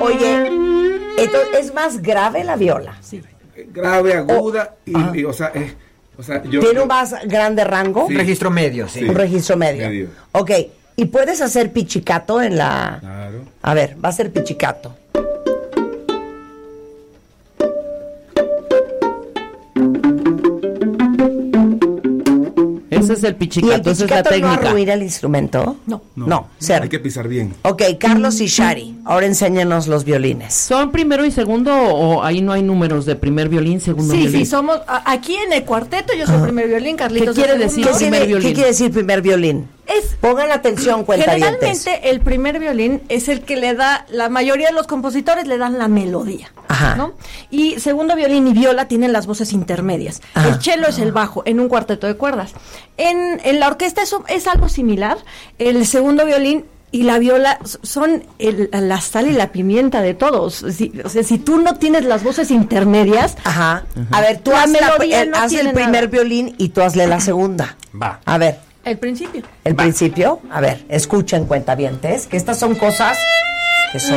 Oye, entonces, ¿es más grave la viola? Sí. Grave, aguda y o sea, ¿Tiene un más grande rango? Sí. Un registro medio, sí. Un registro medio. Ok, ¿y puedes hacer pichicato en la...? Claro. A ver, va a ser pichicato. Ese es el pichicato, esa es la técnica. ¿No arruina el instrumento? No, cero. Hay que pisar bien. Ok, Carlos y Shari, ahora enséñanos los violines. ¿Son primero y segundo o ahí no hay números de primer violín, segundo violín? Sí, somos aquí en el cuarteto, yo soy primer violín, Carlitos. ¿Qué quiere decir primer violín? ¿Qué quiere decir primer violín? Pongan atención, cuentavientes. Generalmente el primer violín es el que le da, la mayoría de los compositores le dan la melodía. Ajá. ¿No? Y segundo violín y viola tienen las voces intermedias. Ajá. El cello es el bajo en un cuarteto de cuerdas. En la orquesta eso es algo similar. El segundo violín y la viola son la sal y la pimienta de todos. Si tú no tienes las voces intermedias... Ajá. A ver, tú La haz melodía no haz el tiene primer nada. violín y tú hazle la segunda. Va. A ver, El principio. el principio. A ver, escuchen, cuentavientes, que estas son cosas que son